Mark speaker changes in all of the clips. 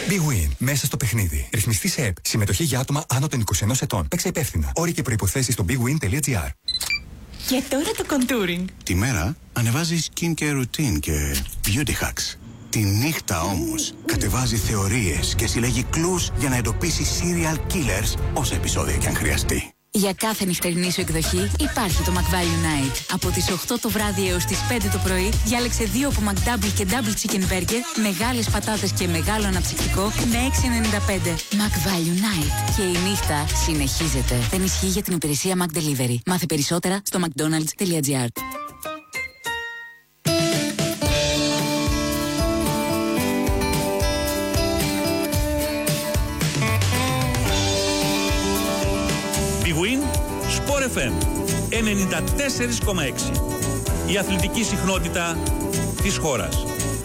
Speaker 1: Big Win. Μέσα στο παιχνίδι. Ρυθμιστή σε ΕΠ. Συμμετοχή για άτομα άνω των 21 ετών. Παίξε υπεύθυνα. Όροι και προϋποθέσεις στο bigwin.gr.
Speaker 2: Και τώρα το contouring.
Speaker 3: Τη μέρα ανεβάζει skincare routine και beauty hacks. Τη νύχτα όμως κατεβάζει θεωρίες και συλλέγει κλους για να εντοπίσει serial killers όσα επεισόδια κι αν χρειαστεί.
Speaker 2: Για κάθε νυχτερινή σου εκδοχή υπάρχει το McValue Night. Από τις 8 το βράδυ έως τις 5 το πρωί διάλεξε 2 από McDouble και Double Chicken Burger, μεγάλες πατάτες και μεγάλο αναψυκτικό με 6,95. McValue Night. Και η νύχτα συνεχίζεται. Δεν ισχύει για την υπηρεσία McDelivery. Μάθε περισσότερα στο mcdonalds.gr.
Speaker 4: Sport FM 94,6. Η αθλητική συχνότητα της χώρας.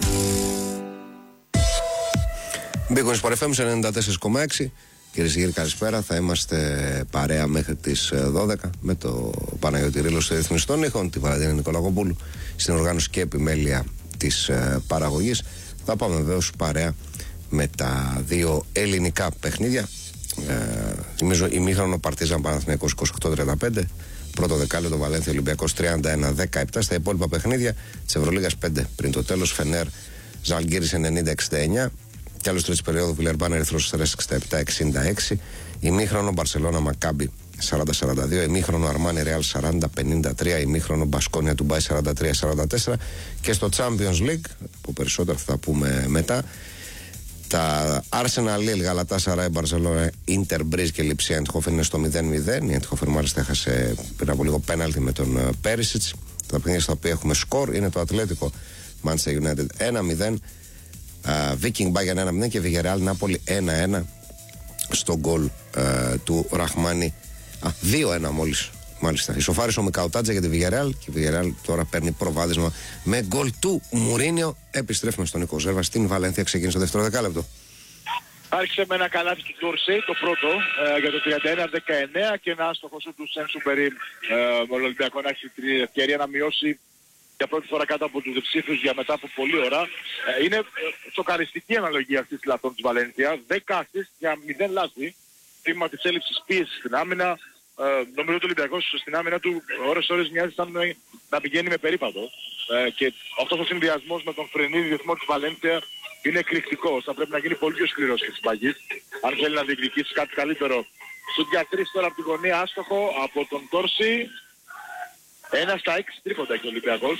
Speaker 5: Μπήκον Sport FM 94,6. Κυρίες και κύριοι, καλησπέρα. Θα είμαστε παρέα μέχρι τις 12 με το Παναγιώτη Ρήλο στο ρυθμιστών ήχων, τη Βαλαντίνα Νικολακοπούλου στην οργάνωση και επιμέλεια της παραγωγής. Θα πάμε βεβαίως παρέα με τα δύο ελληνικά παιχνίδια. Θυμίζω ημίχρονο Παρτίζαν Παναθηναϊκός 28-35, πρώτο δεκάλεπτο Βαλένθια Ολυμπιακός 31-17. Στα υπόλοιπα παιχνίδια της Ευρωλίγας 5 πριν το τέλος, Φενέρ Ζαλγκίρις 90-69, κι άλλος τρίτης περίοδου Βιλερμπάν Ερυθρός Αστέρας 67-66, ημίχρονο Μπαρσελόνα Μακάμπι 40-42, ημίχρονο Αρμάνι Ρεάλ 40-53, ημίχρονο Μπασκόνια Ντουμπάι 43-44. Και στο Champions League, που περισσότερο θα τα πούμε μετά, τα Arsenal, Lille, Γαλατάσαράι, Μπαρσελόνα, Ίντερ, Μπριζ και Λιψία Εντχόφεν είναι στο 0-0. Η Εντχόφεν μάλιστα έχασε πριν από λίγο πέναλτι με τον Πέρισιτς. Τα παιχνίδια στα οποία έχουμε σκορ είναι το Ατλέτικο Manchester United 1-0, Viking Bayern 1-0 και Villarreal Νάπολη 1-1 στο γκολ του Ραχμάνι. 2-1 μόλις. Μάλιστα. Ισοφάρισε ο Μικαουτάτζα για τη Villarreal και η Villarreal τώρα παίρνει προβάδισμα με γκολ του Μουρίνιο. Επιστρέφουμε στον Νίκο Ζέρβα στην Βαλένθια. Ξεκίνησε το δεύτερο δεκάλεπτο.
Speaker 6: Άρχισε με ένα καλάθι του Ντόρσεϊ, το πρώτο, για το 31-19 και ένα άστοχο του Σένσουμπερι με τον Ολυμπιακό να έχει την ευκαιρία να μειώσει για πρώτη φορά κάτω από τους διψήφιους για μετά από πολλή ώρα. Είναι σοκαριστική αναλογία αυτής της λαθών της Βαλένθια. 10 assist για 0 λάθη. Θύμα της έλλειψης πίεσης στην άμυνα. Νομίζω ότι ο Ολυμπιακός στην άμυνα του ώρες μοιάζει σαν να πηγαίνει με περίπατο. Και αυτός ο συνδυασμός με τον φρενίδι ρυθμό της Βαλένθια είναι εκρηκτικός. Θα πρέπει να γίνει πολύ πιο σκληρός και συμπαγής αν θέλει να διεκδικήσει κάτι καλύτερο. Σουτ για 3 τώρα από την γωνία, άστοχο από τον Τόρση. 1-6 τρίποντα και ο Ολυμπιακός.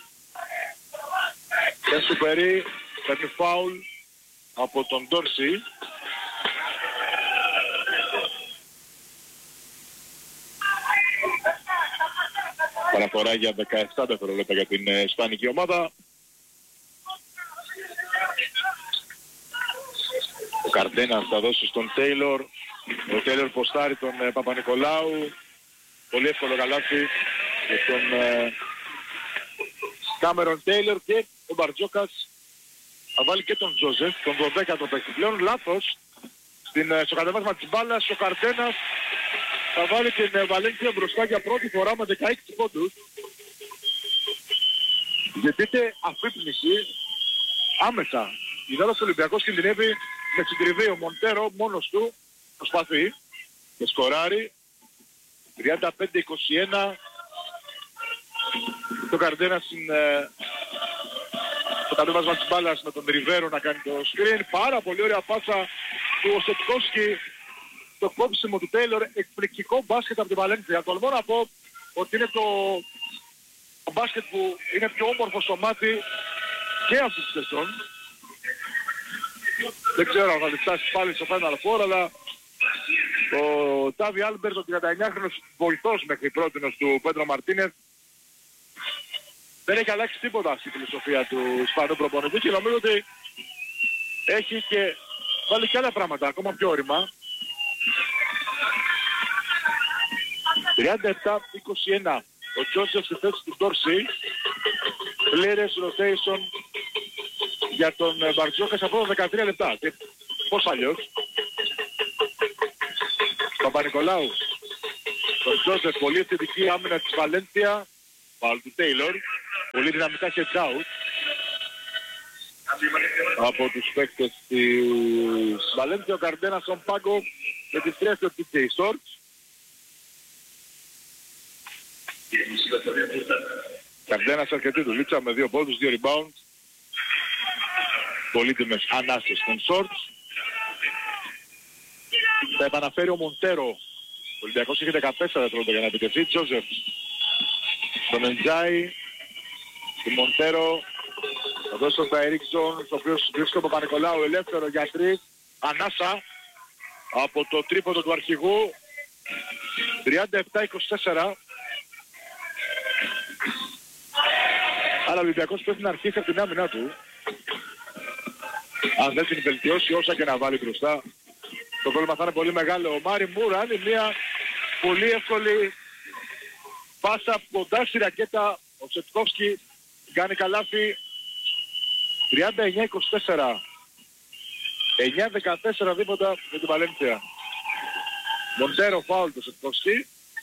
Speaker 6: Και Σουπερί παίρνει φάουλ από τον Τόρση. Παραφορά για 17 δευτερόλεπτα για την ισπανική ομάδα. Ο Καρντένας θα δώσει στον Τέιλορ. Ο Τέιλορ ποστάρει τον Παπα-Νικολάου. Πολύ εύκολο καλάθι για τον Κάμερον Τέιλορ και ο Μπαρτζόκας θα βάλει και τον Τζόζεφ, τον 12ο παίκτη πλέον. Λάθος στο κατέβασμα της μπάλας. Ο Καρντένας θα βάλει την Βαλένθια μπροστά για πρώτη φορά με 16 πόντους. Ζητείται αφύπνιση άμεσα. Η δάλας Ολυμπιακός κινδυνεύει με συντριβή. Ο Μοντέρο μόνος του προσπαθεί και σκοράρει. 35-21. Το Καρντένα στο κατέβασμα της μπάλας με τον Ριβέρο να κάνει το screen. Πάρα πολύ ωραία πάσα του Οσετκόσκι. Το κόψιμο του Τέιλορ, εκπληκτικό μπάσκετ από την Βαλένθια. Τολμώ να πω ότι είναι το μπάσκετ που είναι πιο όμορφο στο μάτι και αυτή τη σεζόν. Δεν ξέρω αν θα τη φτάσει πάλι στο Final Four, αλλά ο Τάβι Άλμπερτ, ο 39χρονος βοηθός μέχρι πρότινος του Πέντρο Μαρτίνεθ, δεν έχει αλλάξει τίποτα στη φιλοσοφία του Ισπανού προπονητή και νομίζω ότι έχει και βάλει και άλλα πράγματα ακόμα πιο όρημα. 37-21. Ο Τζόζεφ στη θέση του Ντόρση. Πλήρες rotation για τον Μπαρτζόκα σε αυτό το 13 λεπτά. Και πώς αλλιώς. Παπα-Νικολάου. Τον Τζόζεφ, πολύ ευθυντική άμυνα της Βαλένθια. Πάλι του Τέιλορ. Πολύ δυναμικά head out. από τους παίκτες της Βαλένθια. Ο Καρντένας στον πάγκο και επιστρέφει ο TJ Shorts. Καρντένας αρκετή δουλίτσα με 2 πόντους, 2 rebounds. Πολύτιμες ανάσες των Shorts. Θα επαναφέρει ο Μοντέρο. Ο Ολυμπιακός είχε 14 δευτερόλεπτα για να επιτεθεί. Τζόζεφ στον Εντζάι. Του Μοντέρο. Θα δώσει στον Ταερίξον, ο οποίος βρίσκεται ο Παπα-Νικολάου ελεύθερο για 3. Ανάσα από το τρίποντο του αρχηγού. 37-24. Άρα ο Ολυμπιακός πρέπει να αρχίσει από την άμυνά του. Αν δεν την βελτιώσει όσα και να βάλει μπροστά, το πρόβλημα θα είναι πολύ μεγάλο. Ο Μάρι Μουρ είναι μια πολύ εύκολη πάσα κοντά στη ρακέτα. Ο Ψετκόφσκι κάνει καλάθι. 39-24. 9-14 δίποτα με την Βαλένθια. Μοντέρο φάουλ το Ψετκόφσκι.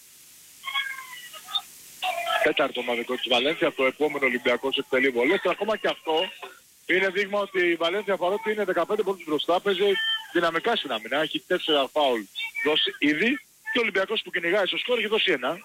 Speaker 6: Τέταρτο ομαδικό της Βαλένθια. Το επόμενο Ολυμπιακός εκτελεί βολές. Ακόμα και αυτό είναι δείγμα ότι η Βαλένθια, παρότι είναι 15 πόντους μπροστά, παίζει δυναμικά στην άμυνα. Έχει 4 φάουλ δώσει ήδη και ο Ολυμπιακός που κυνηγάει στο σκορ έχει δώσει 1.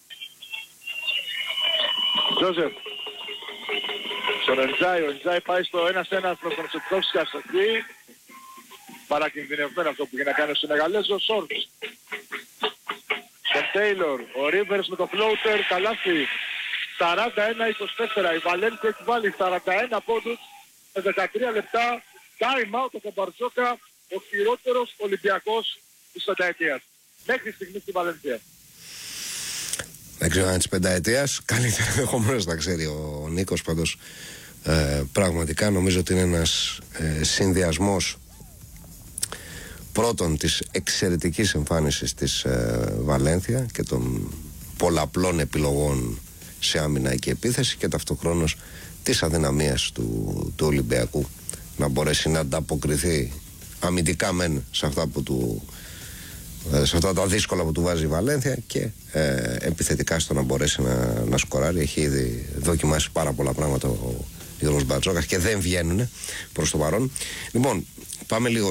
Speaker 6: Τζόζεφ στον Εντζάι. Ο Εντζάι πάει στο 1-1 προς τον Ψετκόφσκι αστοχή. Παρακινδυνευμένο αυτό που γίνει να κάνει ο Σενεγαλέζος. Σόρτς στον Τέιλορ. Ο Ρίβερς με το floater. Καλάθι. 41-24. Η Βαλένθια έχει βάλει 41 πόντους σε 13 λεπτά. Time out από τον Μπαρτζόκα. Ο χειρότερος Ολυμπιακός της πενταετίας. Μέχρι στιγμή στη Βαλένθια.
Speaker 5: Δεν ξέρω αν της πενταετίας. Καλύτερα ενδεχομένως να ξέρει ο Νίκος, πάντως πραγματικά νομίζω ότι είναι ένας συνδυασμός πρώτον της εξαιρετικής εμφάνισης της Βαλένθια και των πολλαπλών επιλογών σε άμυνα και επίθεση και ταυτοχρόνως της αδυναμίας του Ολυμπιακού να μπορέσει να ανταποκριθεί αμυντικά μεν σε αυτά σε αυτά τα δύσκολα που του βάζει η Βαλένθια και επιθετικά στο να μπορέσει να σκοράρει. Έχει ήδη δοκιμάσει πάρα πολλά πράγματα ο Γιώργος Μπαρτζόκας και δεν βγαίνουν προς το παρόν. Λοιπόν, πάμε λίγο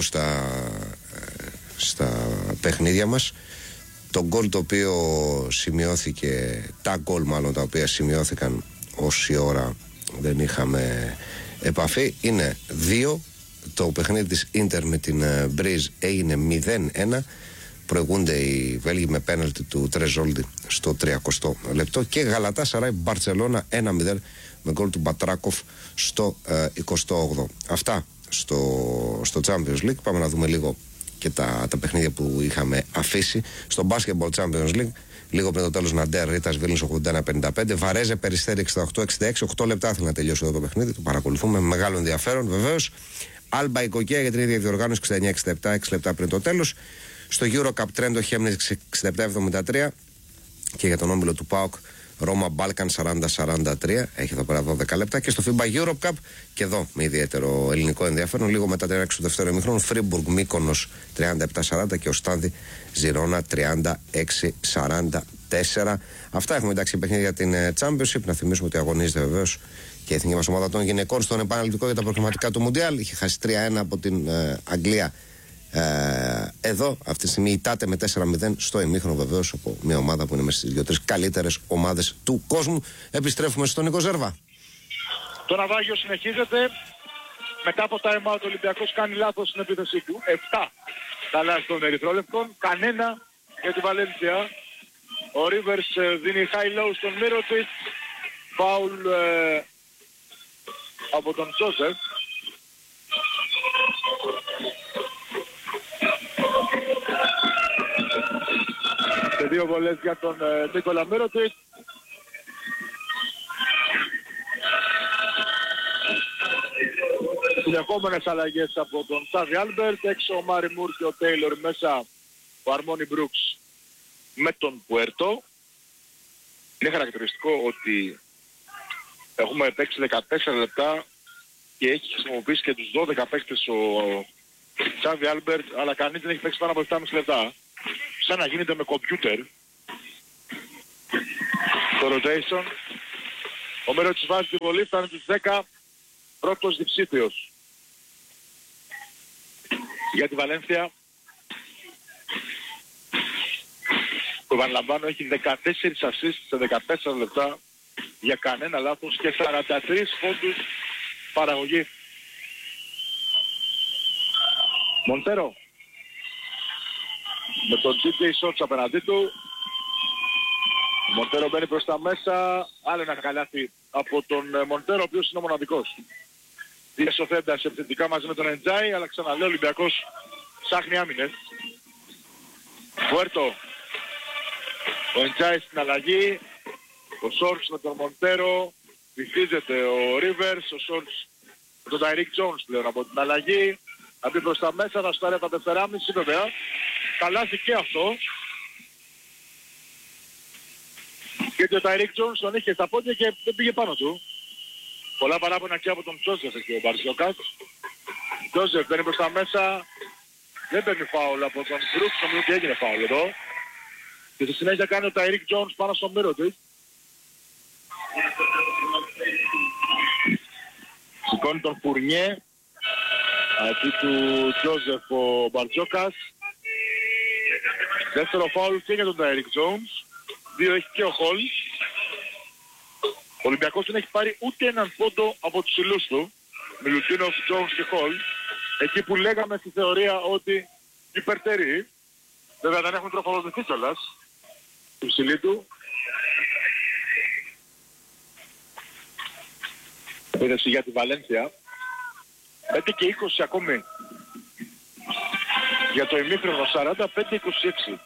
Speaker 5: στα παιχνίδια μας. Το γκολ το οποίο σημειώθηκε, τα γκολ μάλλον τα οποία σημειώθηκαν όση ώρα δεν είχαμε επαφή, είναι 2. Το παιχνίδι της Ίντερ με την Μπρίζ έγινε 0-1. Προηγούνται οι Βέλγοι με πέναλτι του Τρεζόλντι στο 30ο λεπτό και Γαλατάσαράι Μπαρτσελώνα 1-0 με γκολ του Μπατράκοφ στο 28ο. Αυτά στο Champions League. Πάμε να δούμε λίγο και τα παιχνίδια που είχαμε αφήσει. Στο Basketball Champions League, λίγο πριν το τέλος, Ναντέρ Ρίτας Βίλνης 81-55, Βαρέζε Περιστέρι 68-66. 8 λεπτά θέλει να τελειώσει εδώ το παιχνίδι. Το παρακολουθούμε με μεγάλο ενδιαφέρον βεβαίως. Άλμπα Οικοκία για την ίδια διοργάνωση 69-67, 6 λεπτά πριν το τέλος. Στο Eurocup Τρέντο Χέμνης 67-73 και για τον όμιλο του ΠΑΟΚ Ρώμα Μπάλκαν 40-43, έχει εδώ πέρα 12 λεπτά. Και στο FIBA Europe Cup, και εδώ με ιδιαίτερο ελληνικό ενδιαφέρον, λίγο μετά την έξω του δεύτερου ημιχρόνου, Φρίμπουργκ Μύκονος 37-40 και ο Στάνδη Ζιρόνα 36-44. Αυτά έχουμε εντάξει παιχνίδια για την Championship. Να θυμίσουμε ότι αγωνίζεται βεβαίως και η εθνική μας ομάδα των γυναικών στον επαναληπτικό για τα προκριματικά του Μουντιάλ. Είχε χάσει 3-1 από την Αγγλία. Εδώ αυτή τη στιγμή ητάται με 4-0 στο ημίχρονο βεβαίως από μια ομάδα που είναι μέσα στις 2-3 καλύτερες ομάδες του κόσμου. Επιστρέφουμε στον Νίκο Ζέρβα.
Speaker 6: Το ναυάγιο συνεχίζεται. Μετά από time out ο Ολυμπιακός κάνει λάθος στην επίθεσή του. 7 καλά των ερυθρόλευκων, κανένα για τη Βαλένθια. Ο Ρίβερς δίνει high-low στον Μύρωτιτς. Φάουλ από τον Τζόσεφ. Και 2 βολές για τον Νίκολα Μύρωτιτς. Συνεχόμενες αλλαγές από τον Σάβι Άλμπερτ, έξω ο Μάρι Μουρ και ο Τέιλορ, μέσα ο Αρμόνι Μπρούξ με τον Πουέρτο. Είναι χαρακτηριστικό ότι έχουμε παίξει 14 λεπτά και έχει χρησιμοποιήσει και τους 12 παίκτες ο Σάβι Άλμπερτ, αλλά κανείς δεν έχει παίξει πάνω από 7,5 λεπτά. Σαν να γίνεται με κομπιούτερ το rotation. Ο Μύρωτιτς βάζει τη βολή, φτάνει τους 10, πρώτος διψήφιος. Για τη Βαλένθια, το επαναλαμβάνω, έχει 14 ασίστ σε 14 λεπτά για κανένα λάθος και 43 πόντους παραγωγή. Μοντέρο με τον DJ Shorts απέναντί του. Μοντέρο μπαίνει προς τα μέσα. Άλλο ένα καλάθι από τον Μοντέρο, ο οποίος είναι ο μοναδικός διασωθέντας επιθετικά μαζί με τον Εντζάι, αλλά ξαναλέω, ο Ολυμπιακός ψάχνει άμυνες. Βουέρτο, ο Εντζάι στην αλλαγή, ο Shorts με τον Μοντέρο, βυθίζεται ο Rivers, ο Shorts με τον Ταϊρίκ Jones πλέον από την αλλαγή. Θα μπει προς τα μέσα, θα στάρει από τα 4,5 βέβαια. Καλάθι και αυτό. Γιατί ο Ταϊρίκ Jones τον είχε στα πόδια και δεν πήγε πάνω του. Πολλά παράπονα και από τον Τζόζεφ και ο Μπαρσιόκας. Τζόζεφ μπαίνει προς τα μέσα. Δεν παίρνει φάουλ από τον Brooks, νομίζω ότι έγινε φάουλ εδώ. Και στη συνέχεια κάνει ο Ταϊρίκ Jones πάνω στον Mirotic. Σηκώνει τον Φουρνιέ. Αντί του Τζόζεφ ο Μπαρτζόκας. Δεύτερο φάουλ και για τον Ταϊρίκ Jones. 2 έχει και ο Χολ. Ο Ολυμπιακός δεν έχει πάρει ούτε έναν πόντο από τους ψηλούς του. Μιλουτίνοφ, Jones και Χολ. Εκεί που λέγαμε στη θεωρία ότι υπερτερεί. Βέβαια δεν έχουν τροφοδοτηθεί κιόλας. Του ψηλή του. Επίδεση για τη Βαλένθια. 5 και 20 ακόμη. Για το ημίχρονο 45-26.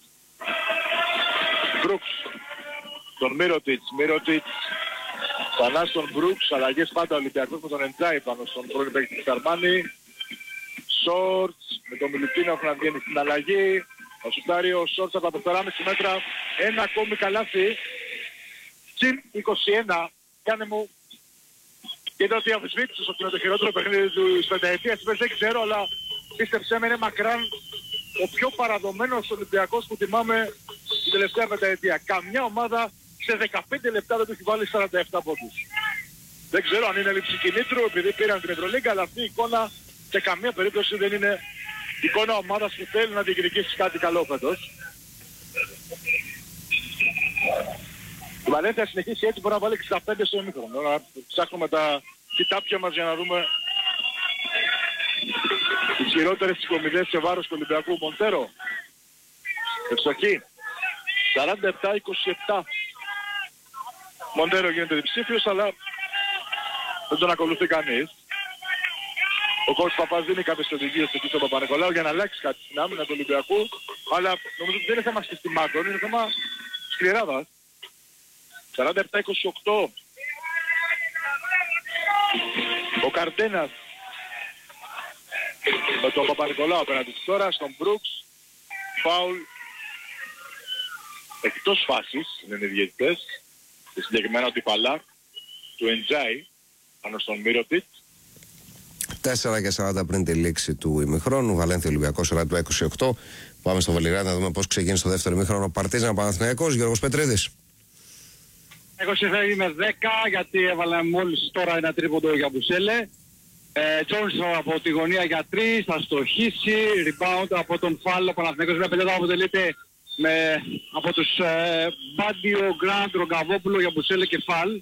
Speaker 6: Brooks. Τον Mirotic. Πανά στον Brooks. Αλλαγές πάντα Ολυμπιακός με τον Εντζάι πάνω στον πρώην παίκτη της Αρμάνι. Shorts με τον Μιλουτίνοφ να βγαίνει στην αλλαγή. Ο σουτάρει ο Shorts από τα 4,5 μέτρα. Ένα ακόμη καλάθι. Συν 21. Κάνε μου. Και είδα ότι αμφισβήτησες ότι είναι το χειρότερο παιχνίδι του πενταετίας. Δεν ξέρω, αλλά πίστεψέ με, είναι μακράν ο πιο παραδομένος Ολυμπιακός που τιμάμε την τελευταία πενταετία. Καμιά ομάδα σε 15 λεπτά δεν του έχει βάλει 47 πόντους. Δεν ξέρω αν είναι λήψη κινήτρου επειδή πήραν την Ευρωλίγκα, αλλά αυτή η εικόνα σε καμία περίπτωση δεν είναι εικόνα ομάδας που θέλει να διεκδικήσει κάτι καλό φέτος. Η Βαλένθια συνεχίσει έτσι, μπορεί να βάλει 65 στο ημίχρονο. Να ψάχνουμε τα κοιτάπια μας για να δούμε τις χειρότερες συγκομιδές σε βάρος του Ολυμπιακού. Μοντέρο. Ευστοχή. 47-27. Μοντέρο γίνεται διψήφιος, αλλά δεν τον ακολουθεί κανείς. Ο coach Παπάς δίνει κάποιες οδηγίες εκεί στον Παπα-Νικολάου για να αλλάξει κάτι στην άμυνα του Ολυμπιακού. Αλλά νομίζω ότι δεν είναι θέμα συστημάτων, είναι θέμα σκληράδας. 47-28. Ο Καρτένας με τον Παπα-Νικολάου απέναντι της τώρα, στον Brooks. Φάουλ εκτός φάσης, είναι οι διαιτητές. Και συγκεκριμένα ο Τιφαλά του Εντζάι πάνω στον Mirotic.
Speaker 5: 4 και 40 πριν τη λήξη του ημιχρόνου. Βαλένθια Ολυμπιακός, ώρα του 28. Πάμε στο Βελιγράδι να δούμε πώς ξεκίνησε το δεύτερο ημιχρόνο. Παρτίζαν Παναθηναϊκός, Γιώργος Πετρίδης.
Speaker 7: Εγώ είμαι 10 γιατί έβαλα μόλις τώρα ένα τρίποντο για Μπουσέλε. Τζόνσον από τη γωνία για 3, θα στοχίσει, rebound από τον Φάλ. Ο Παναθηναϊκός μια πελέτα αποτελείται από τους Μπάντιο, Γκραντ, Ρογκαβόπουλο για Μπουσέλε και Φάλ.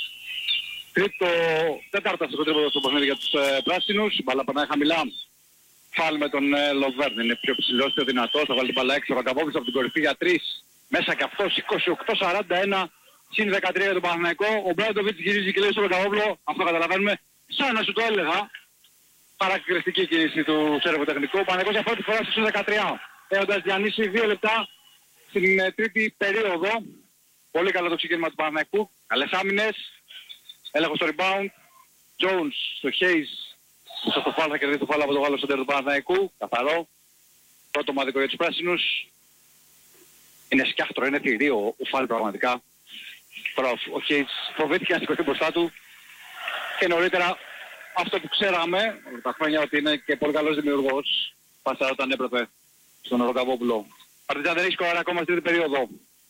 Speaker 7: Τέταρτο αυτό το τρίποντο στο παιχνίδι για τους πράσινους. Η μπάλα περνάει χαμηλά. Φάλ με τον Λοβέρν είναι πιο ψηλός, πιο δυνατός. Θα βάλει την μπάλα έξω. Ο Ρογκαβόπουλος από την κορυφή για 3. Μέσα και αυτός 28-41. Συν 13 για τον Παναθηναϊκό. Ο Μπράντοβιτς γυρίζει και λέει στο Ρογκαβόπουλο. Αυτό καταλαβαίνουμε. Σαν να σου το έλεγα. Παρακριστική κίνηση του σερβοτεχνικού. Ο Παναθηναϊκός για πρώτη φορά στους 13. Έχοντας διανύσει 2 λεπτά στην τρίτη περίοδο. Πολύ καλό το ξεκίνημα του Παναθηναϊκού. Καλές άμυνες. Έλεγχο στο rebound. Jones στο Hayes. Στο φάλ θα κερδίσει το φάλ από το Γάλλο σέντερ του Παναθηναϊκού. Καθαρό. Πρώτο μαδικό για τους πράσινους. Είναι σκιάχτρο, είναι θηρίο ο φάλ πραγματικά. Τώρα ο Hayes φοβήθηκε να σηκωθεί μπροστά του. Και νωρίτερα αυτό που ξέραμε τα χρόνια ότι είναι και πολύ καλός δημιουργός. Πάσα όταν έπρεπε στον Ρογκαβόπουλο. Παρτιζάν δεν έχει σκοράρει ακόμα στην τρίτη περίοδο.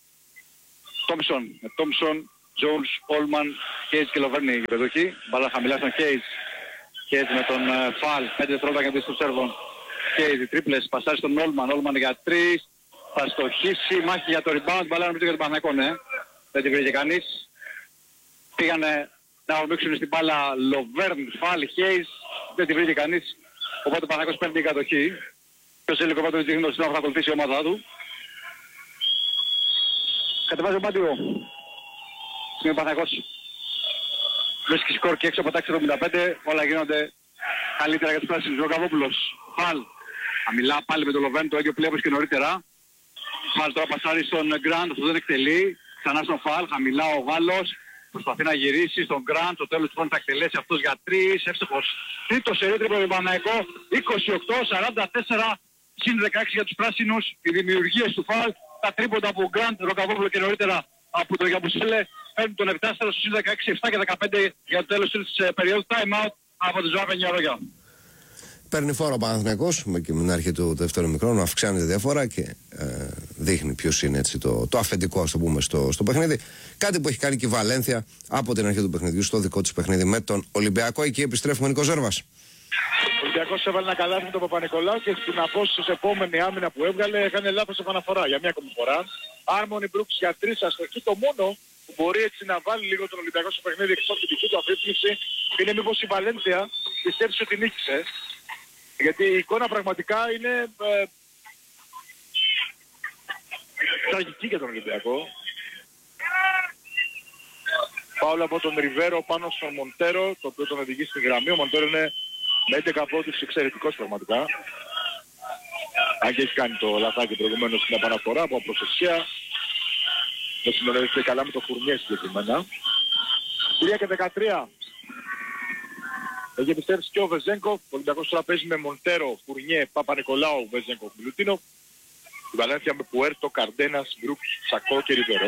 Speaker 7: Τόμψον, Jones, Όλμαν, Hayes και Λοβέρνη η παιδοχή. Μπάλα χαμηλά στον Hayes. Hayes με τον Φαλ. 5 δευτερόλεπτα για να μπει στο σέρβον. και οι τρίπλες, πασάρι στον Όλμαν για 3, θα στοχίσει, μάχη για το rebound, μπαλά νομίζω για τον Παναθηναϊκό, ναι. Δεν την βρήκε κανείς. Πήγανε να ορμήξουν στην μπάλα Λοβέρν, Φάλ, Χέις, δεν την βρήκε κανείς. Οπότε ο Παναθηναϊκός παίρνει την κατοχή. Ποιος έλεγε ο Πάτρος δείχνει ότι θα ακολουθήσει η ομάδα του. Κατεβάζει ο Μπάντιο. Είναι ο Παναθηναϊκός. Βρίσκει σκορ και έξω από τα 6.75. Όλα γίνονται καλύτερα για τους πράσινους. Ο Καβόπουλος. Φαλ. Αμιλά πάλι με τον Λοβέρν, το ίδιο πλέον και νωρίτερα. Φαλ τώρα πασάρει στον Γκραντ, αυτό δεν εκτελεί. Ξανά στον Φαλ, χαμηλά ο Γάλλος. Προσπαθεί να γυρίσει στον Γκραντ, στο τέλος του χρόνου θα εκτελέσει αυτός για 3. Εύστοχος. Τρίτο σερί τρίποντο για τον Παναθηναϊκό. 28-44. Συν 16 για τους πράσινους. Οι δημιουργίες του Φαλ. Τα τρίποντα από Γκραντ, Ροκαβόπουλο και νωρίτερα από τον Γιαμπουσέλε. Παίρνουν τον 7 στους 16, 7 και 15 για το τέλος της περίοδου. Time out από τον Ζωά Πενιαρόγια.
Speaker 5: Παίρνει φόρο ο Παναθηναϊκός με την αρχή του δεύτερου μικρόνου, αυξάνει τη διαφορά και δείχνει ποιος είναι έτσι, το αφεντικό, ας το πούμε, στο παιχνίδι. Κάτι που έχει κάνει και η Βαλένθια από την αρχή του παιχνιδιού στο δικό της παιχνίδι με τον Ολυμπιακό. Εκεί επιστρέφουμε, Νίκο Ζέρβας.
Speaker 6: Ο Ολυμπιακός έβαλε ένα καλάθι με τον Παπα-Νικολάου και στην απόσταση επόμενη άμυνα που έβγαλε έκανε λάθος επαναφορά για μια ακόμη φορά. Άρμονι Μπρούξ για 3 αστοχή. Το μόνο που μπορεί έτσι να βάλει λίγο τον Ολυμπιακό στο παιχνίδι εκτός την δική του αφύπνιση είναι μήπως η Βαλένθια πιστεύει ότι νίκησε. Γιατί η εικόνα πραγματικά είναι τραγική για τον Ολυμπιακό. Πάω από τον Ριβέρο πάνω στον Μοντέρο, το οποίο τον οδηγεί στη γραμμή. Ο Μοντέρο είναι με 11 πόντους εξαιρετικός πραγματικά. Αν και έχει κάνει το λαθάκι προηγουμένως στην επαναφορά από απροσεσία. Δεν συνοδεύεται καλά με το Φουρνιέ συγκεκριμένα. 3 και 13. Έχει επιστρέψει και ο Βεζέγκο. Ο Ολυμπιακός τώρα παίζει με Μοντέρο, Φουρνιέ, Παπα-Νικολάου, Βεζέγκο, Μιλουτίνο. Η Βαλένθια με Πουέρτο, Καρντένας, Μπρούξ, Σακό και Ριβερό.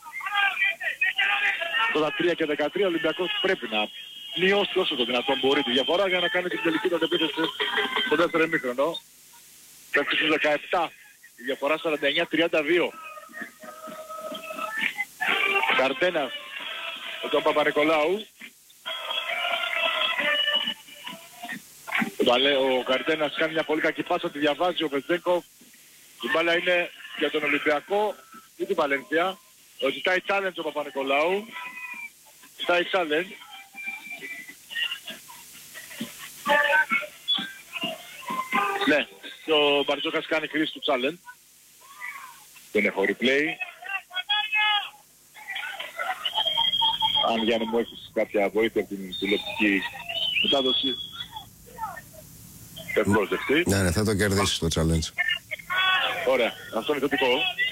Speaker 6: Τώρα 3 και 13 ο Ολυμπιακός πρέπει να μειώσει όσο το δυνατόν μπορεί τη διαφορά για να κάνει την τελική του αντεπίθεση στο δεύτερο ημίχρονο. Πέφτει στους 17. Η διαφορά 49-32. Καρντένας με τον Παπα-Νικολάου. Ο Καρντένας κάνει μια πολύ κακή πάσα, τη διαβάζει ο Βεζέγκοφ. Η μπάλα είναι για τον Ολυμπιακό ή την Βαλένθια. Ζητάει challenge ο Παπα-Νικολάου. Ζητάει challenge. Ναι, και ο Μπαρτζόκας κάνει κρίση του challenge. Δεν έχω replay. Αν Γιάννη μου έχεις κάποια βοήθεια από την τηλεοπτική μετάδοση.
Speaker 5: Ναι, θα το κερδίσεις το challenge.
Speaker 6: Ωραία, αυτό είναι θετικό.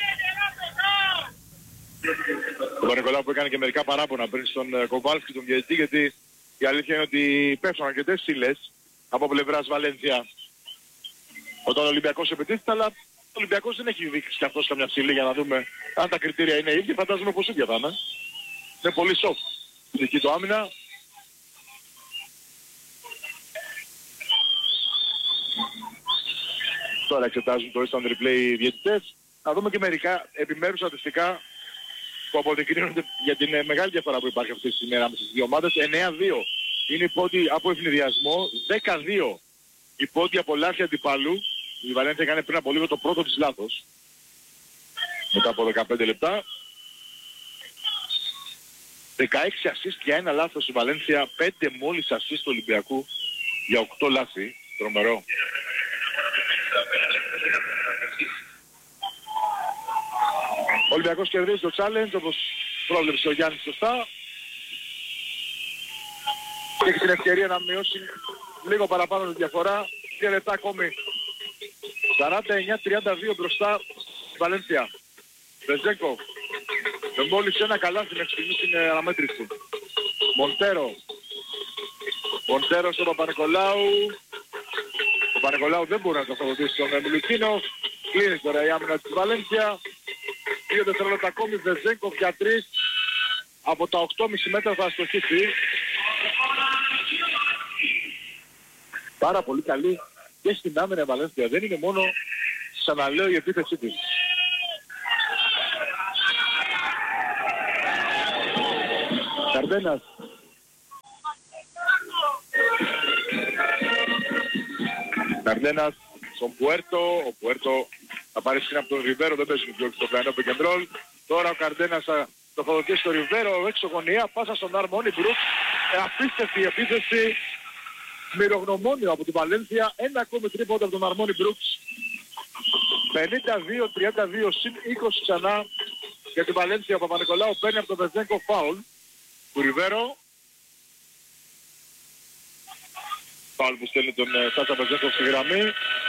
Speaker 6: Ο Πανικολάου που έκανε και μερικά παράπονα πριν στον Κοβάλσκι, τον διαιτητή, γιατί η αλήθεια είναι ότι πέφτουν αρκετές σύλλες από πλευράς Βαλένθια όταν ο Ολυμπιακός επιτίθεται, αλλά ο Ολυμπιακός δεν έχει δείξει κι αυτός καμιά σύλλη για να δούμε αν τα κριτήρια είναι ίδια. Φαντάζομαι πως ίδια θα είναι. Είναι πολύ σοφ η δική του άμυνα. Τώρα εξετάζουν το instant replay οι διαιτητές. Να δούμε και μερικά επιμέρους στατιστικά που αποδεικνύονται για την μεγάλη διαφορά που υπάρχει αυτή τη στιγμή ανάμεσα στις δύο ομάδες. 9-2 είναι οι πόντοι από ευνηδιασμό, 12 οι πόντοι από λάθη αντιπάλου. Η Βαλένθια έκανε πριν από λίγο το πρώτο της λάθος. Μετά από 15 λεπτά. 16 assist για ένα λάθος η Βαλένθια, 5 μόλις assist του Ολυμπιακού για 8 λάθη. Τρομερό. Ο Ολυμπιακός κερδίζει το challenge όπως πρόβλεψε ο Γιάννης σωστά. Και έχει την ευκαιρία να μειώσει λίγο παραπάνω τη διαφορά. 2 λεπτά ακόμη. 49-32 μπροστά η Βαλένθια. Βεζέγκο. Με μόλις ένα καλάθι μέχρι στιγμής στην αναμέτρηση. Μοντέρο. Μοντέρο στον Παπα-Νικολάου. Ο Παπα-Νικολάου δεν μπορεί να το αυτοδοτήσει τον Μιλουτίνο. Κλείνει τώρα η άμυνα της Βαλένθια. 2 δευτερόλεπτα ακόμη. Βεζέγκο για 3. Από τα 8,5 μέτρα θα αστοχίσει. Πάρα πολύ καλή και στην άμυνα η Βαλένθια. Δεν είναι μόνο, ξαναλέω, η επίθεσή της. Καρντένας. Καρντένας στον Πουέρτο. Ο Πουέρτο θα πάρει σκηνή από τον Ριβέρο, δεν παίζει στο πλανό πικεντρόλ. Τώρα ο Καρντένας θα τοποθετήσει στο Ριβέρο, έξω γωνία, πάσα στον Αρμόνι Μπρουκς. Απίστευτη επίθεση, μυρογνωμόνιο από την Βαλένθια, ένα ακόμη τρίποντα από τον Αρμόνι Μπρουκς. 52-32 συν 20 ξανά για την Βαλένθια. Ο Παπα-Νικολάου παίρνει από τον Βεζέγκο φάουλ του Ριβέρο. Φάουλ που στέλνει τον Σάτσα Βεζέγκο στη γραμμή.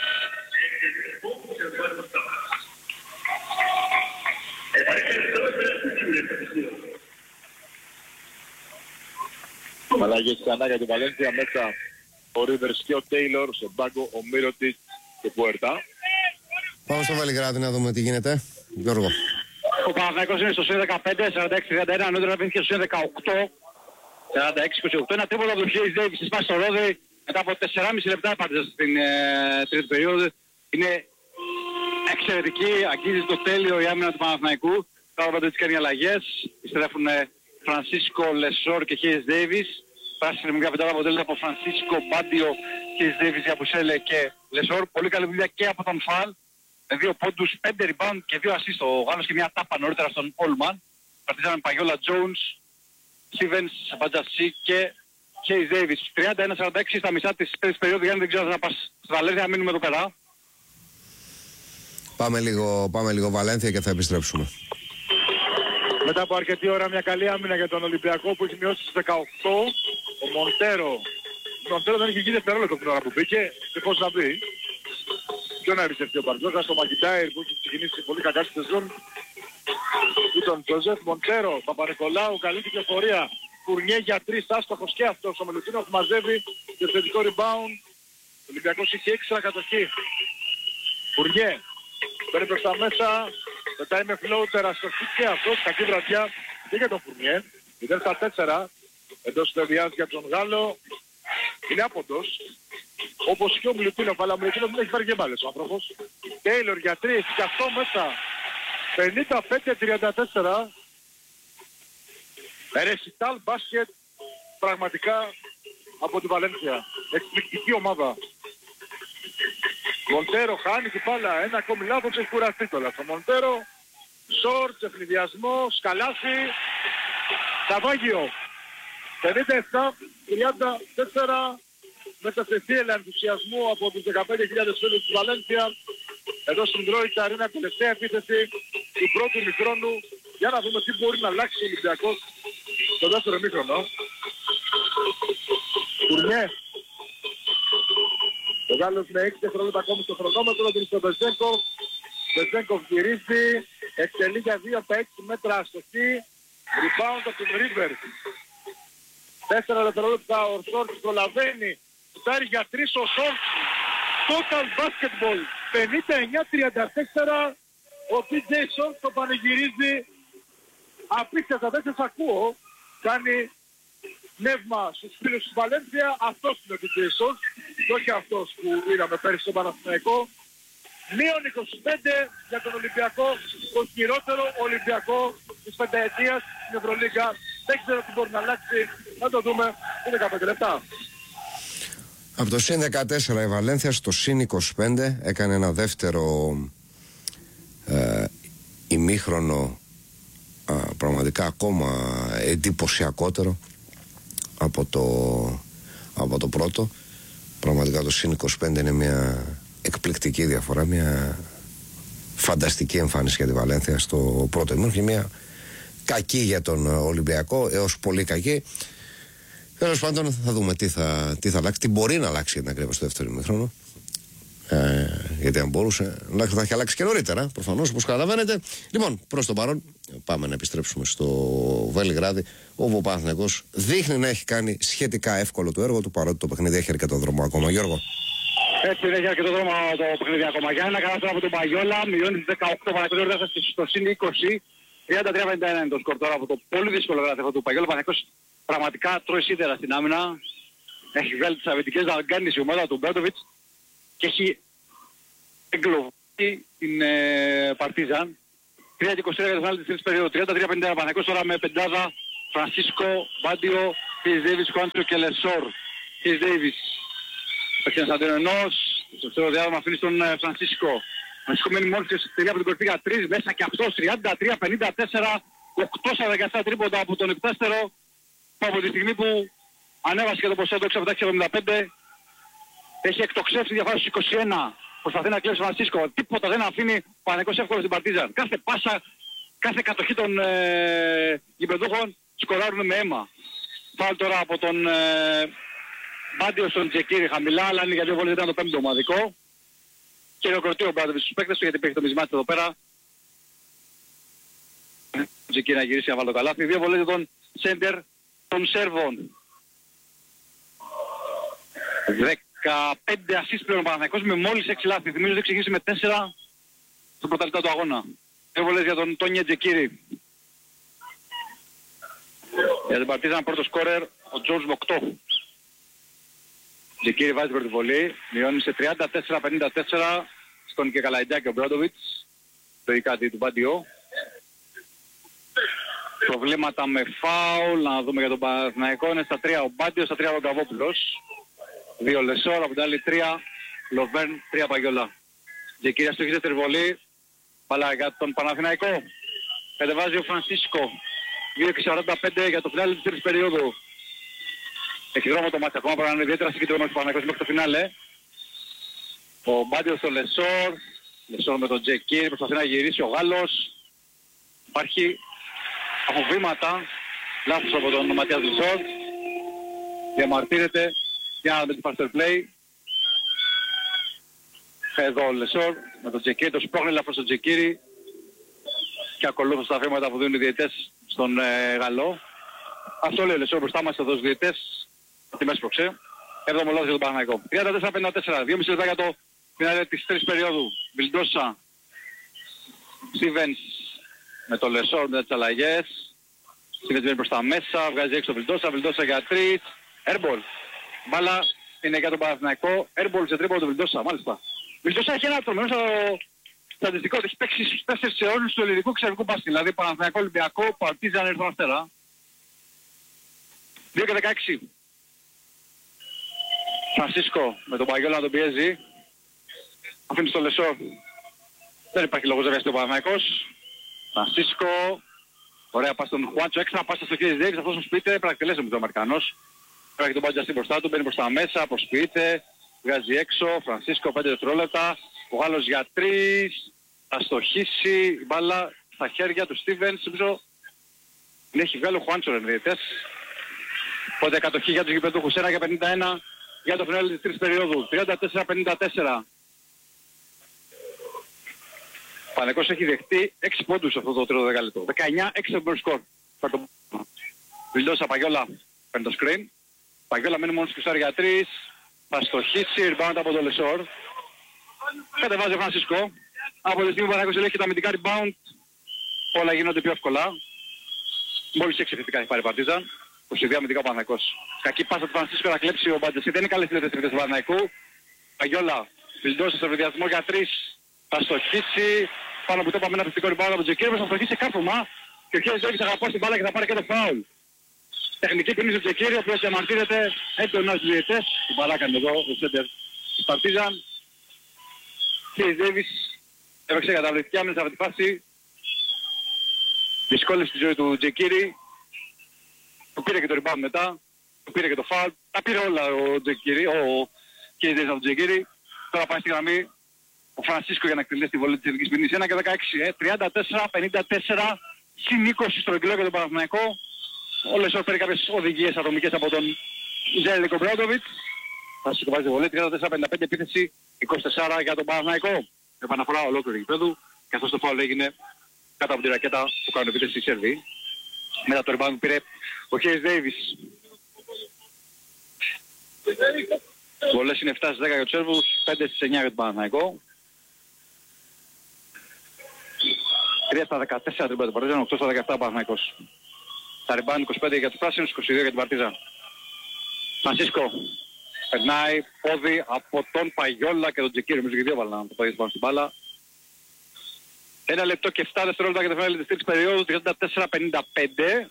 Speaker 6: Αλλαγές ξανά για την Βαλένθια, μέσα ο Ρίβερς και ο Τέιλορ, στον πάγκο ο Μύρωτιτς και Πουέρτα.
Speaker 5: Πάμε στο Βελιγράδι να δούμε τι γίνεται. Γιώργο.
Speaker 7: Ο Παναθηναϊκός είναι στο ΣΥ 15, 46-31, νωρίτερα αφήνθηκε στο ΣΥ 18, 46-28. Ένα τρίποντο από τον Χέις Ντέιβις, σπάσει στο ρόδι, μετά από 4,5 λεπτά έπαρτες στην τρίτη περίοδο. Είναι εξαιρετική, αγγίζει το τέλειο η άμυνα του Παναθηναϊκού. Τώρα πάντως έτσι κάνει αλλαγές, επιστρέφουν Φρανσίσκο, Λεσόρ και Χέις Ντέιβις. Πράσινη μικρά πεντάδα αποτελείται από Φρανσίσκο, Μπάντιο, Χέις Ντέιβις, Γιαπουσέλε και Λεσόρ. Πολύ καλή δουλειά και από τον Φαλ. 2 πόντους, 5 rebound και 2 assist ο Γάλλος και μια τάπα νωρίτερα στον Όλμαν. Παρτίζαμε Παγιόλα Τζόουνς, Σίβενς, Μπατζασί και Χέις Ντέιβις. 31-46 στα μισά της τρίτης περίοδου. Γιάννη, δεν ξέρω να πας στη Βαλένθια, να μείνουμε εδώ πέρα.
Speaker 5: Πάμε λίγο Βαλένθια και θα επιστρέψουμε.
Speaker 6: Μετά από αρκετή ώρα μια καλή άμυνα για τον Ολυμπιακό που έχει μειώσει στις 18. Ο Μοντέρο δεν έχει γίνει δευτερόλεπτο την ώρα που μπήκε και πώς να μπει. Ποιο να εμπιστευτεί ο Μπαρτζόκας, το Μακιντάιρ που έχει ξεκινήσει πολύ κακά στη σεζόν. Ή τον Τζοζεφ Μοντέρο, Παπα-Νικολάου, καλή κυκλοφορία. Φουρνιέ για 3, άστοχος και αυτός. Ο Μελουτίνος μαζεύει και θετικό rebound. Ο Ολυμπιακός είχε 6 κατοχή. Φουρνιέ, παίρνει προς τα μέσα. Πετάει με floater, αστοχή και αυτός. Κακή βραδιά και για τον Φουρνιέ. 0-4. Εντός ταιριάζει για τον Γάλλο. Είναι άποντος. Όπως και ο Μιλουτίνοφ, αλλά ο Μιλουτίνοφ δεν έχει φέρει και μπάλες ο άνθρωπος. Τέιλορ για 3 και αυτό μέσα. 55-34. Ρεσιτάλ μπάσκετ πραγματικά από τη Βαλένθια. Εκπληκτική ομάδα. Μοντέρο χάνει την μπάλα. Ένα ακόμη λάθος, έχει κουραστεί τώρα. Το Μοντέρο, σόρτ, ευνηδιασμό, σκαλάθι, Ταβάγιο. 57-34. Μέσα σε θύελα ενθουσιασμού από τους 15.000 φίλους της Βαλένθια. Εδώ στην Τρόικα Αρίνα, τελευταία επίθεση του πρώτου ημιχρόνου. Για να δούμε τι μπορεί να αλλάξει ο Ολυμπιακός στο δεύτερο ημίχρονο. Τουρνιέ. Ο Γάλλος με 6 δευτερόλεπτα ακόμη στο χρονόμετρο, την στο Βεζέγκοφ. Βεζέγκοφ γυρίζει, εκτελεί για 2 από 6 μέτρα αστοχή. Rebound από τον Ρίβερς. 4 δευτερόλεπτα ο Σόρτς προλαβαίνει. Φτάρει για 3 ο Σόρτς. Total basketball. 59-34. Ο PJ Σόρτς το πανηγυρίζει. Απίστευτα, δεν σας ακούω. Κάνει νεύμα στους φίλους της Βαλένθια. Αυτός είναι ο PJ Σόρτς. Και όχι αυτός που είδαμε πέρυσι στον Παναθηναϊκό. Μείον 25 για τον Ολυμπιακό. Το χειρότερο Ολυμπιακό της πενταετίας στην Ευρωλίγκα. Δεν ξέρω τι μπορεί να αλλάξει. Να το δούμε σε 15 λεπτά.
Speaker 5: Από το ΣΥΝ 14 η Βαλένθια στο ΣΥΝ 25 έκανε ένα δεύτερο ημίχρονο πραγματικά ακόμα εντυπωσιακότερο από το πρώτο. Πραγματικά το ΣΥΝ 25 είναι μια εκπληκτική διαφορά, μια φανταστική εμφάνιση για τη Βαλένθια στο πρώτο ημίχρονο και μια κακή για τον Ολυμπιακό έως πολύ κακή. Τέλος πάντων θα δούμε τι θα αλλάξει, τι μπορεί να αλλάξει για την ακρίβεια στο δεύτερο ημίχρονο. Γιατί αν μπορούσε θα έχει αλλάξει και νωρίτερα, προφανώς, όπως καταλαβαίνετε. Λοιπόν, προς το παρόν, πάμε να επιστρέψουμε στο Βελιγράδι, όπου ο Παναθηναϊκός δείχνει να έχει κάνει σχετικά εύκολο το έργο του, παρότι το παιχνίδι έχει αρκετό δρόμο ακόμα. Γιώργο.
Speaker 7: Έτσι έχει αρκετό δρόμο το παιχνίδι ακόμα. Για ένα καλά από τον Παγιόλα, μειώνει 18 παρακολουθώντας στο συν 20. 33-51 είναι το σκορ τώρα από το πολύ δύσκολο γράφημα του Παγιόλα. Ο Παναθηναϊκός πραγματικά τρώει σίδερα στην άμυνα. Έχει βγάλει τις αμυντικές δαγκάνεις η ομάδα του Μπέρτοβιτς και έχει εγκλωβίσει την Παρτίζαν. 3-23 για το φινάλ της τρίτης περίοδου. 33-51 Παναθηναϊκός τώρα με πεντάδα Φρανσίσκο, Μπάντιο, Χέις Ντέιβις, Κουάντσο και Λεσόρ. Χέις Ντέιβις. Παίξει ένας αντιρρενός, Στο δεύτερο διάδομα αφήνει στον Φρανσίσκο. Φρανσίσκο μένει μόλις στη τελεία από την κορυφή για 3, μέσα και αυτός 33-54, 8-17 τρίποντα από τον Εκτάστερο, που από τη στιγμή που ανέβασε και το ποσό του 6-75, έχει εκτοξεύσει διαφορά στους 21. Προσπαθεί να κλέψει ο Φρανσίσκο. Τίποτα δεν αφήνει ο Παναθηναϊκός εύκολο στην Παρτίζαν. Κάθε πάσα, κάθε κατοχή των γηπεδούχων σκοράρουν με αίμα. Φάουλ τώρα από τον Μπάντιο στον Τζεκίρι χαμηλά, αλλά είναι για 2 βόλες, ήταν το 5ο ομαδικό. Και ροκροτεί ο Μπάντοβιτς στους παίκτες του, γιατί υπήρχε το μισμάτι εδώ πέρα. Ο Τζεκίρι να γυρίσει να βάλει το καλάθι. 2 βόλες για τον Σέντερ των Σέρβων. 15 ασίστ πλέον ο Παναθηναϊκός με μόλις 6 λάθη. Θυμίζω ότι ξεκίνησε με 4 στο πρωταθλητά του αγώνα. 2 βολές για τον Τόνια Τζεκίρι. Για την Παρτίζαν πρώτο σκόρερ ο Τζόρτζ με 8. Τζεκίρι βάζει πρώτη βολή, μειώνει σε 34-54 στον Κεκαλαϊντζάκη ο Μπράντοβιτς, το κάτι του Μπάντιο. Προβλήματα με φάουλ, να δούμε για τον Παναθηναϊκό, είναι στα 3 ο Μπάντιο, στα 3 ο Γκαβόπουλος. 2 Λεσόρ, από την άλλη 3 Λοβέρν, 3 Παγιόλα. Τζεκίρι αστοχή δεύτερη βολή, μπάλα για τον Παναθηναϊκό. Κατεβάζει ο Φρανσίσκο, 2:45 για το φινάλε της τρίτης περίοδου. Έχει δρόμο το μάτι ακόμα, πρέπει να είναι ιδιαίτερα συγκεντρωμένος ο Παναθηναϊκός μέχρι το φινάλε. Ο Μπάντιος στο Λεσόρ, Λεσόρ με τον Τζεκίρι, προσπαθεί να γυρίσει ο Γάλλος. Υπάρχει αποβήματα, λάθος από τον Ματίας Λεσόρ. Διαμαρτύρεται για με την faster play. Εδώ ο Λεσόρ με τον Τζεκίρι, το σπρώχνει λάθος τον Τζεκίρι. Και ακολούθως τα βήματα που δίνουν οι διαιτές στον Γαλλό. Αυτό λέει ο Λεσόρ μπροστά μας εδώ στους διαιτές. Τη μέση προξέ. 7ο λάθος για τον Παναθηναϊκό. 34-54. 2,5 λεπτά για το φινάλε της τρίτης περίοδου. Βιλντόσα. Στίβενς με το Λεσόρ με τις αλλαγές. Στίβενς βγαίνει προς τα μέσα. Βγάζει έξω το Βιλντόσα. Βιλντόσα για 3. Airball. Μπάλα είναι για τον Παναθηναϊκό. Airball σε τρίποντο του Βιλντόσα. Μάλιστα. Βιλντόσα έχει ένα τρομερό στατιστικό. Έχει παίξει στους 4 αιώνες του ελληνικού ξερικού μπάσκετ. Δηλαδή Παναθηναϊκό, Ολυμπιακό, Παρτίζαν, Ερυθρό Αστέρα. 2:16. Φρανσίσκο με τον Παγιόλα να τον πιέζει. Αφήνει στο Λεσόρ. Δεν υπάρχει λόγος βέβαια στον Παναθηναϊκός. Φρανσίσκο. Ωραία πάση στον Χουάντσο. Έξτρα πάση στο Κίρις Ντέιβις. Αυτός προσποιείται. Πρέπει να εκτελέσει με τον Αμερικανός. Πρέπει τον Μπάντζα στην μπροστά του. Μπαίνει προς τα μέσα. Προσποιείται. Βγάζει έξω. Φρανσίσκο 5 δευτερόλεπτα. Ο Γάλλος για 3. Θα στοχίσει. Η μπάλα στα χέρια του Στίβενς. Νομίζω την έχει βγάλει ο Χουάντσο ρενδιετές. Οπότε κατοχή για τους γηπεδούχους. 1:51 για το φινάλε της τρίτης περίοδου. 34-54. Ο Παναθηναϊκός έχει δεχτεί 6 πόντους αυτό το τρίτο δεκάλεπτο. 19-6 από τον σκορ. Βιλντόσα Παγιόλα παίρνει το screen. Παγιόλα μένει μόνος και για 3. Θα στοχίσει, rebound από το Λεσόρ. Κατεβάζει ο Φρανσίσκο. Από τη στιγμή που ο Παναθηναϊκός ελέγχει τα αμυντικά rebound, όλα γίνονται πιο εύκολα. Μόλις 6 επιθετικά έχει πάρει η Παρτίζαν. 22 αμυντικά ο Παναθηναϊκός. Κακή πάσα του Φρανσίσκο να κλέψει ο Μπαντζεσί. Δεν είναι καλές τις τελευταίες του Παναθηναϊκού. Παγιόλα, Βιλντόσα στο βεδιασμό για 3. Θα στοχίσει. Πάνω από το πάμε ένα επιθετικό rebound από τον Τζεκίρι. Θα στοχίσει κάρφωμα. Και ο Χέρις Ντέιβις αγαπά την μπάλα και θα πάρει και το φάουλ. Τεχνική ποινή του Τζεκίρι, ο οποίος διαμαρτύρεται έντονα στους διαιτές. Την μπαλά κάνει εδώ ο Σέντερ της Παρτίζαν. Χέρις Ντέιβις έπαιξε καταβλητική άμυνα σε αυτή τη φάση. Δυσκόλεψε τη ζωή του Τζεκίρι. Του πήρε και το rebound μετά. Του πήρε και το foul. Τα πήρε όλα ο Τζεκίρι, ο Χέρις Ντέιβις από τον Τζεκίρι. Τώρα πάει στη γραμμή ο Φρανσίσκο για να εκτελέσει τη βολή της εθνικής ποινής. 1:16. 34-54. Συν 20 στο εγκλό για τον Παναθηναϊκό. Ο Λεσόρ παίρνει κάποιες οδηγίες ατομικές από τον Ζέλικο Μπράντοβιτς. Φρανσίσκο βάζει τη βολή. 34-55 επίθεση. 24 για τον Παναθηναϊκό. Επαναφορά ολόκληρη γηπέδου. Καθώς το φάουλ έγινε κάτω από τη ρακέτα που κάνουν επίθεση οι Σέρβοι. Μετά το rebound που πήρε ο Χέρις Ντέιβις. Βολές είναι 7 στις 10 για τους Σέρβους, 5 στις 9 για τον Παναθηναϊκό. 3 στα 14 την Παρτίζαν, 8 στα 17 ο Παναθηναϊκός. Τα rebound 25 για τους Πράσινους, 22 για την Παρτίζαν. Φρανσίσκο περνάει πόδι από τον Παγιόλα και τον Τζεκίρι. Νομίζω και δύο βάλαν το πόδι πάνω στην μπάλα. 1 λεπτό και 7 δευτερόλεπτα για το φινάλε της τρίτης περίοδου, 34-55.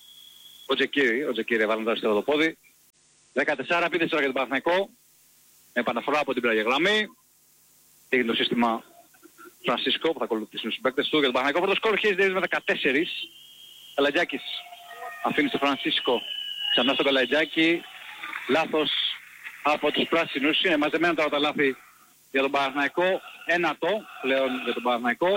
Speaker 7: Ο Τζεκίρι έβαλαν τώρα στο το πόδι. 14 επίθεση τώρα για τον Παναθηναϊκό. με επαναφορά από την πλάγια γραμμή. Έγινε το σύστημα Φρανσίσκο που θα ακολουθήσουν τους παίκτες του για τον Παναθηναϊκό. Πρώτο σκορ Χέις Ντέιβις με 14. Καλατζάκης αφήνει στο Φρανσίσκο. Ξανά στο Καλατζάκη. Λάθος από τους πράσινους. Είναι μαζεμένα τώρα τα λάθη για τον Παναθηναϊκό. Ένατο πλέον για τον Παναθηναϊκό.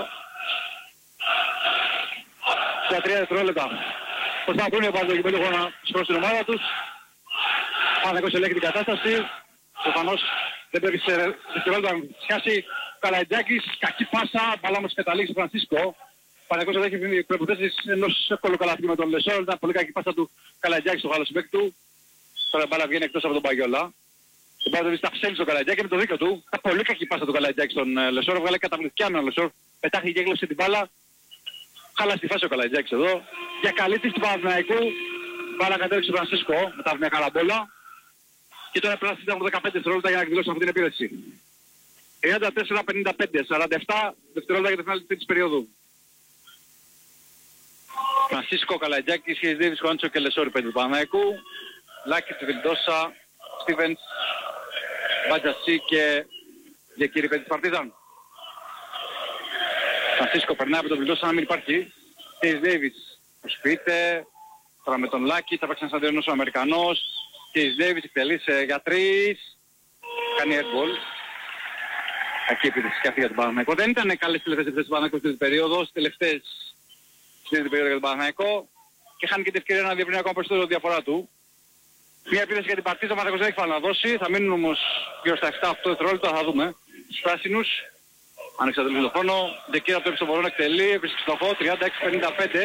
Speaker 7: Για 3 δευτερόλεπτα. Προσπαθούν οι οπαδοί εκεί πέρα να σκορώσουν την ομάδα τους. Ο Παναθηναϊκός ελέγχει την κατάσταση. Προφανώς δεν πρέπει σε δευτερόλεπτα να σχάσει ο Καλατζάκης. Κακή πάσα. Μπάλα όμως καταλήγει στο Φρανσίσκο. Ο Παναθηναϊκός εδώ έχει προϋποθέσεις ενός εύκολου καλαθιού με τον Λεσόρ. Ήταν πολύ κακή πάσα του Καλατζάκη στο Γάλλο συμπαίκτη του. Τώρα η μπάλα βγαίνει εκτός από τον Παγιόλα. Τον Παγιόλα τα ψέλει στον Καλατζάκη με το δίκιο του. Ήταν πολύ κακή πάσα του Καλατζάκη στον Λεσόρ. Βγάλε καταπληκτικά με τον Λεσόρ. Πετάχθηκε και έγλεψε την μπάλα. Χάλασε τη φάση ο Καλατζάκης εδώ. Για καλή της του Παναθηναϊκού. Μπάλα κατέληξε ο Φρανσίσκο μετά από μια καραμπόλα. Και τώρα πρέπει να 15 δευτερόλεπτα για να εκδηλώσουν αυτή την επίθεση. 34-55, 47 δευτερόλεπτα για το φινάλι της περίοδου. Φρανσίσκο, Καλατζάκης, Χέις Ντέιβις, Χουάντσο και Λεσόρ πέντε του Παναθηναϊκού. Λάκης, Βιλντόσα, Στίβενς, Μπατζασί και Διακύρη πέντε της Παρτίζαν. Φρανσίσκο περνάει από τον Βιλντόσα να μην υπάρχει. Χέις Ντέιβις προσποιείται. Τώρα με τον Λάκη θα παίξει ένας αντιρρινός ο Αμερικανός. Χέις Ντέιβις εκτελεί για 3. Κάνει airball. Κακή επίθεση και αυτή για τον Παναθηναϊκό. Δεν ήταν καλές τελευταίες επιθέσεις του Παναθηναϊκού στην περίοδο. Στις τελευταίες στην περίοδο για τον Παναθηναϊκό. Και χάνει και την ευκαιρία να διευρύνει ακόμα περισσότερο τη διαφορά του. Μια επίθεση για την Παρτίζα, ο Παναθηναϊκός δεν έχει φάλα να δώσει. Θα μείνουν όμως γύρω στα 7-8 δευτερόλεπτα, θα δούμε. Στους πράσινους. Αν εξαντλήσει τον χρόνο. Δεκύρα από το επιστοβολόν εκτελεί. Βρίσκει στο φω. 36-55.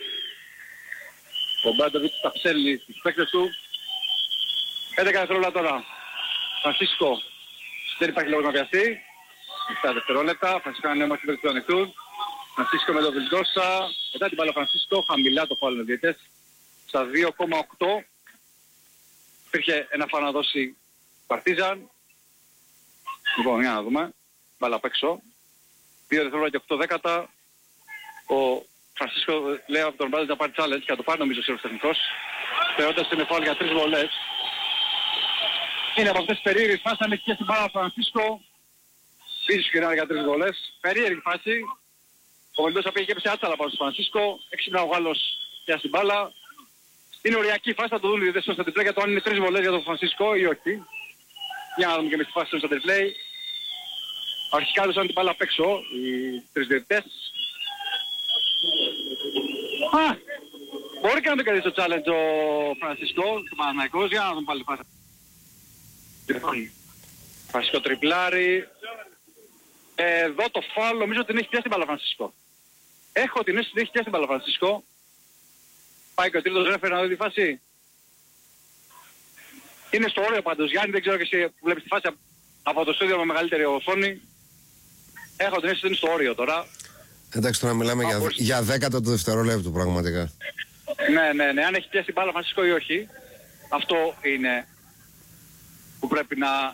Speaker 7: Ο Μπάντοβιτς τα ψέλνει στους παίκτες του. 11 δευτερόλεπτα τώρα. Φρανσίσκο. Δεν υπάρχει λόγος να βιαστεί. 7 δευτερόλεπτα. Φρανσίσκο είναι νέο μαχητές του ανοιχτούν. Φρανσίσκο με τον Βιλντόσα. Μετά την μπάλα Φρανσίσκο. Χαμηλά το φάουλ με διαιτές. Στα 2,8. Υπήρχε ένα φάουλ να δώσει Παρτίζαν. Λοιπόν, για να δούμε. Μπάλα απ' έξω. 2 δευτερόλεπτα και 8 δέκατα. Ο Φρανσίσκο λέει από τον Μπάλα να πάρει challenge και θα το πάρει νομίζω ο τεχνικός. Θεωρώντας ότι είναι φάουλ για 3 βολές. Είναι από αυτές τις περίεργες φάσεις, αν έχει και στην μπάλα Φρανσίσκο. Πίσω σκηνάρει για 3 βολές. Περίεργη φάση. Ο Βελντόσα πήγε και έπεσε άτσαλα πάνω στο Φρανσίσκο. Έξυπνα ο Γάλλος πια στην μπάλα. Είναι οριακή φάση, θα το δουν οι διαιτητές στο τριπλέ για το αν είναι 3 βολές για τον Φρανσίσκο ή όχι. Για να δούμε και με τη φάση στο τριπλέ. Αρχικά έδωσαν την μπάλα απ' έξω οι 3 διαιτητές. Μπορεί και να το κερδίσει το challenge ο Φρανσίσκο, του Παναθηναϊκός. Για να δούμε πάλι φάση. Φρανσίσκο τριπλάρι. Εδώ το φάουλ νομίζω ότι την έχει πιάσει την μπάλα Φρανσίσκο. Έχω την αίσθηση ότι έχει πιάσει την μπάλα Φρανσίσκο. Πάει και ο τρίτος ρέφερ να δει τη φάση. Είναι στο όριο πάντως Γιάννη, δεν ξέρω και εσύ που βλέπεις τη φάση από το στούντιο με μεγαλύτερη οθόνη. Έχω την αίσθηση ότι είναι στο όριο τώρα.
Speaker 5: Εντάξει, τώρα μιλάμε για δέκατα του δευτερόλεπτου πραγματικά.
Speaker 7: Ναι, αν έχει πιάσει την μπάλα Φρανσίσκο ή όχι. Αυτό είναι που πρέπει να...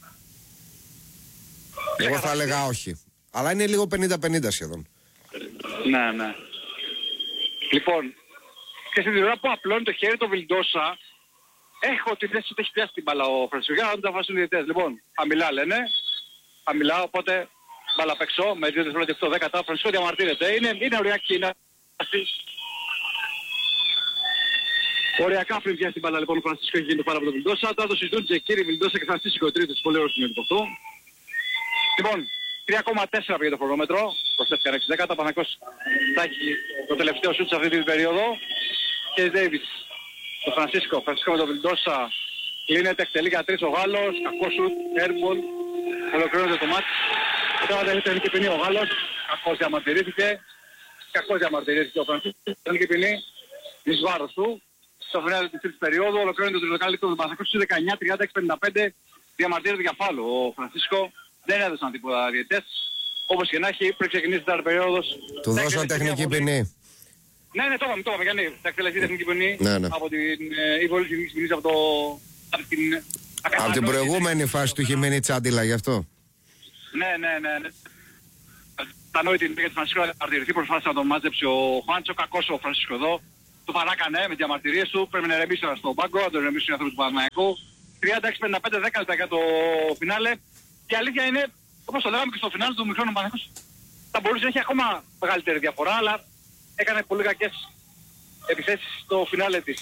Speaker 5: Εγώ θα έλεγα όχι. Αλλά είναι λίγο 50-50 σχεδόν.
Speaker 7: Ναι. Λοιπόν, και στην ώρα που απλώνει το χέρι το Βιλντόσα, έχω την θέση ότι έχει πιάσει την μπάλα ο Φρανσίσκο. Για να τα βάσουν οι διαιτητές. Λοιπόν, χαμηλά λένε. Χαμηλά, οπότε μπάλα απ' έξω με 2 δευτερόλεπτα και 8 δέκατα. Ο Φρανσίσκο διαμαρτύρεται. Είναι οριακή. Οριακά πριν πιάσει την μπάλα λοιπόν ο Φρανσίσκο έχει γίνει το πάρα από τον Βιλντόσα. Τώρα το συζητούν Τζεκίρι, Βιλντόσα και Φρανσίσκο ο τρίτος. Πολύ ωραίο σημείο του αυτό. Λοιπόν, 3,4 πήγε το χρονόμετρο. Προσθέθηκαν 6 δέκατα. Παναθηναϊκός θα έχει το τελευταίο σουτ σε αυτή την περίοδο. Και Ντέιβις, το Φρανσίσκο με τον Βιλντόσα. Κλείνεται, εκτελεί για 3 ο Γάλλος. Κακό σουτ, airball. Ολοκληρώνεται το μάτς. Τώρα δεν έχει τεχνική ποινή ο Γάλλος. Κακός διαμαρτυρήθηκε ο Φρανσίσκο. Τεχνική ποινή εις βάρος του. Στο φινάλι της τρίτης περίοδου ολοκληρώνεται το τριτοκάλυπτο του Παναθηναϊκού στους 19-36-55. Διαμαρτύρεται για φάουλο ο Φρανσίσκο. Δεν έδωσαν τίποτα διαιτητές. Όπως και να έχει, πριν ξεκινήσει την τέταρτη περίοδος.
Speaker 5: Του δώσαν τεχνική ποινή.
Speaker 7: Ναι, το είπαμε, Γιάννη. Θα εκτελεστεί τεχνική ποινή από την Ιβολή της ποινής
Speaker 5: από την προηγούμενη φάση του είχε μείνει τσάντιλα γι' αυτό.
Speaker 7: Ναι. Τα νόητη για τη Φρανσίσκο να διαμαρτυρηθεί. Προσπάθησε να τον μάζεψει ο Χουάντσο. Κακός ο Φρανσίσκο εδώ. Το παράκανε με διαμαρτυρίες του. Πρέπει να ρεμίσει στο πάγκο, να τον ρεμίσουν οι άνθρωποι του Παναθηναϊκού. 36-55, 10 λεπτά για το φινάλε. Και η αλήθεια είναι, όπως το λέγαμε και στο φινάλε του μικρού Παναθηναϊκός, θα μπορούσε να έχει ακόμα μεγαλύτερη διαφορά, αλλά έκανε πολύ κακές επιθέσεις στο φινάλε της.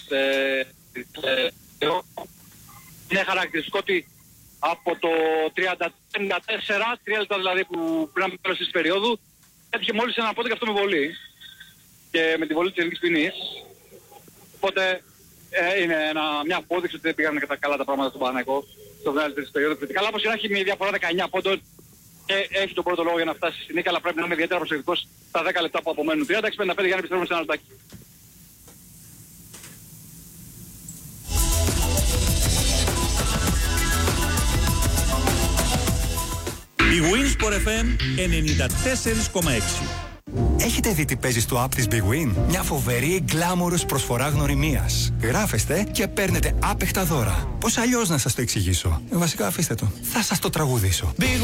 Speaker 7: Είναι χαρακτηριστικό ότι από το 34, 3 λεπτά δηλαδή που πριν από τέλος της περίοδου, έτυχε μόλις ένα πόδι και αυτό με βολή. Και με τη βολή της ελληνικής ποινής. Οπότε είναι μια απόδειξη ότι δεν πήγαν καλά τα πράγματα στον Παναθηναϊκό στο φινάλε της περίοδου. Αλλά όπως είναι, έχει μια διαφορά 19 πόντων και έχει τον πρώτο λόγο για να φτάσει στη νίκη, αλλά πρέπει να είναι ιδιαίτερα προσεκτικός στα 10 λεπτά που απομένουν. 36-55 για να επιστρέφουμε σε ένα λεπτάκι.
Speaker 4: Η Winsport FM 94,6.
Speaker 1: Έχετε δει τι παίζει στο app της Big Win? Μια φοβερή γκλάμορος προσφορά γνωριμίας. Γράφεστε και παίρνετε άπεχτα δώρα. Πώς αλλιώς να σας το εξηγήσω? Βασικά αφήστε το. Θα σας το τραγουδήσω.